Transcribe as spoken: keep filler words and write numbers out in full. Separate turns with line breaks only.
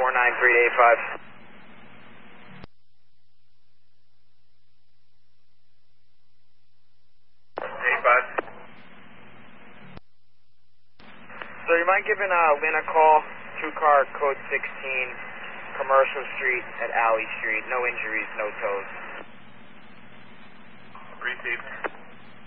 four nine three eight five. eighty-five. So you mind giving uh, Lynn a call? Two car code sixteen, Commercial Street at Alley Street. No injuries, no tows.
Received.